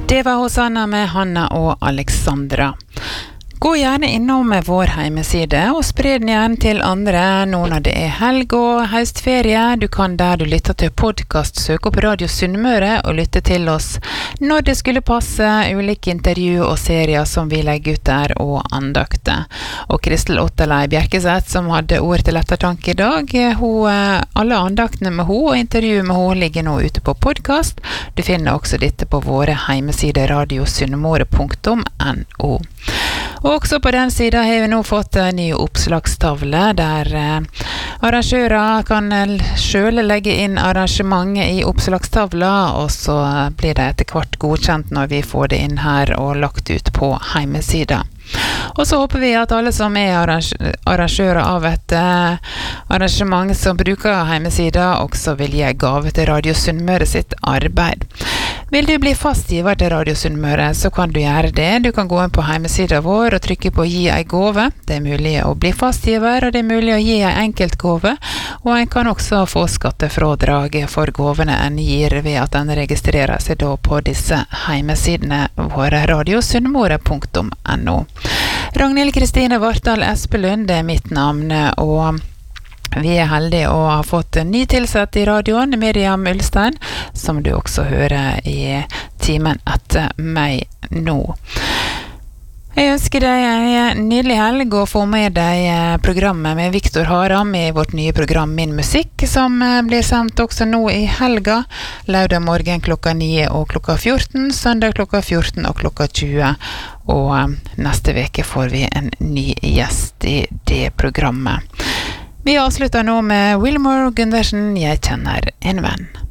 Det var Hosanna med Hanna og Alexandra. Gå gjerne innom vår hjemmeside og spred den gjerne til andre nå når det er helg og høstferie. Du kan der du lytter til podcast søke opp Radio Sunnmøre og lytte til oss når det skulle passe, ulike intervju og serier som vi legger ut der og andakter. Og Kristel Otterlei Bjerkeseth som hadde ord til ettertanke i dag, alle andaktene med hun og intervjuet med hun ligger nå ute på podcast. Du finner også dette på våre hjemmesider radiosunnmøre.no. Og også på den siden har vi nå fått en ny oppslagstavle der arrangører kan selv legge inn arrangementet i oppslagstavla, og så blir det etter hvert godkjent når vi får det inn her og lagt ut på hjemmesida. Og så håper vi at alle som er arrangører av et arrangement som bruker hjemmesida, også vil gi gave til Radio Sunnmøre sitt arbeid. Vil du bli fastgiver til Radio Sunnmøre, så kan du gjøre det. Du kan gå inn på hjemmesida vår og trykke på gi en gave. Det er mulig å bli fastgiver, og det er mulig å gi en enkelt gave. Og en kan også få skattefrådrag for gavene en gir ved at en registrerer seg da på disse hjemmesidene våre radiosunnmøre.no. Ragnhild Kristine Vartdal Espelund er mitt navn, og vi er heldige å ha fått en ny tilsatt i radioen, Miriam Ulstein, som du også hører i timen etter meg nå. Jeg ønsker deg en nydelig helg og få med deg programmet med Viktor Haram i vårt nye program Min Musikk, som blir sendt også nå i helga, lørdag morgen klokka 9 og klokka 14, søndag klokka 14 og klokka 20, og neste veke får vi en ny gjest i det programmet. Vi avslutter nå med Wilmore Gundersen, Jeg kjenner en venn.